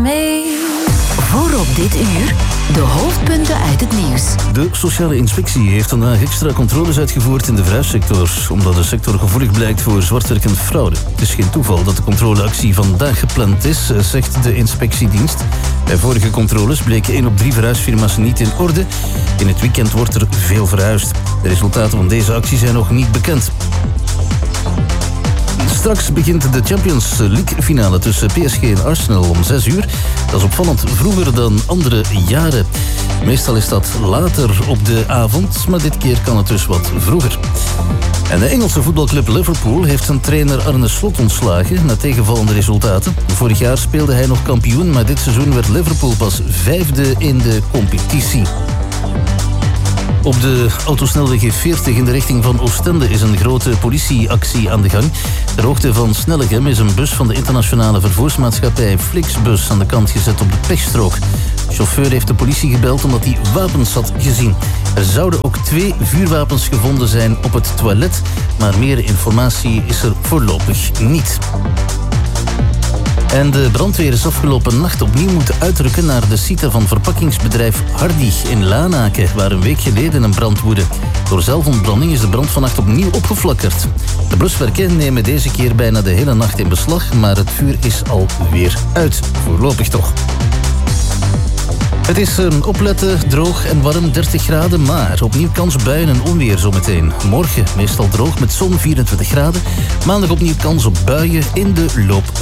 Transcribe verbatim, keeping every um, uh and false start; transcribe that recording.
me. Voorop dit uur, de hoofdpunten uit het nieuws. De sociale inspectie heeft vandaag extra controles uitgevoerd in de verhuissector, omdat de sector gevoelig blijkt voor zwartwerkend fraude. Het is geen toeval dat de controleactie vandaag gepland is, zegt de inspectiedienst. Bij vorige controles bleken één op drie verhuisfirma's niet in orde. In het weekend wordt er veel verhuisd. De resultaten van deze actie zijn nog niet bekend. Straks begint de Champions League finale tussen P S G en Arsenal om zes uur. Dat is opvallend vroeger dan andere jaren. Meestal is dat later op de avond, maar dit keer kan het dus wat vroeger. En de Engelse voetbalclub Liverpool heeft zijn trainer Arne Slot ontslagen na tegenvallende resultaten. Vorig jaar speelde hij nog kampioen, maar dit seizoen werd Liverpool pas vijfde in de competitie. Op de autosnelweg G veertig in de richting van Oostende is een grote politieactie aan de gang. Ter hoogte van Snellegem is een bus van de internationale vervoersmaatschappij Flixbus aan de kant gezet op de pechstrook. De chauffeur heeft de politie gebeld omdat hij wapens had gezien. Er zouden ook twee vuurwapens gevonden zijn op het toilet, maar meer informatie is er voorlopig niet. En de brandweer is afgelopen nacht opnieuw moeten uitrukken naar de site van verpakkingsbedrijf Hardy in Lanaken, waar een week geleden een brand woedde. Door zelfontbranding is de brand vannacht opnieuw opgeflakkerd. De bluswerken nemen deze keer bijna de hele nacht in beslag, maar het vuur is alweer uit. Voorlopig toch. Het is een opletten, droog en warm, dertig graden, maar opnieuw kans buien en onweer zometeen. Morgen meestal droog met zon, vierentwintig graden. Maandag opnieuw kans op buien in de loop